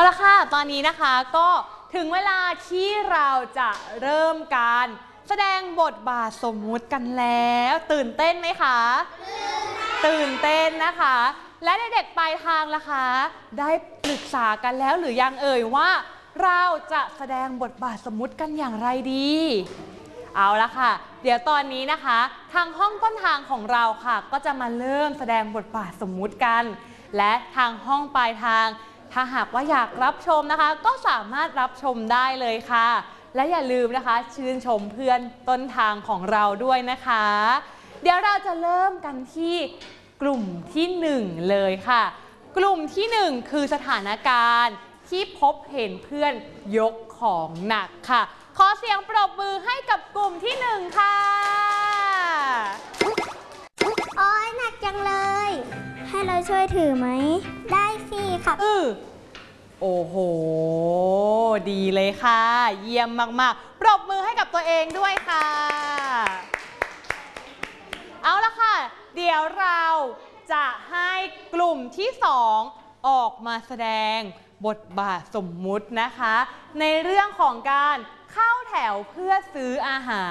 เอาละค่ะตอนนี้นะคะก็ถึงเวลาที่เราจะเริ่มการแสดงบทบาทสมมุติกันแล้วตื่นเต้นไหมคะตื่นเต้นนะคะและเด็กๆปลายทางล่ะคะได้ปรึกษากันแล้วหรือยังเอ่ยว่าเราจะแสดงบทบาทสมมุติกันอย่างไรดีเอาละค่ะเดี๋ยวตอนนี้นะคะทางห้องต้นทางของเราค่ะก็จะมาเริ่มแสดงบทบาทสมมุติกันและทางห้องปลายทางถ้าหากว่าอยากรับชมนะคะก็สามารถรับชมได้เลยค่ะและอย่าลืมนะคะชื่นชมเพื่อนต้นทางของเราด้วยนะคะเดี๋ยวเราจะเริ่มกันที่กลุ่มที่1เลยค่ะกลุ่มที่1คือสถานการณ์ที่พบเห็นเพื่อนยกของหนักค่ะขอเสียงปรบมือให้กับกลุ่มที่1ค่ะโอ๊ยหนักจังเลยให้เราช่วยถือไหมได้สิครับโอ้โหดีเลยค่ะเยี่ยมมากๆปรบมือให้กับตัวเองด้วยค่ะเอาละค่ะเดี๋ยวเราจะให้กลุ่มที่2ออกมาแสดงบทบาทสมมุตินะคะในเรื่องของการเข้าแถวเพื่อซื้ออาหาร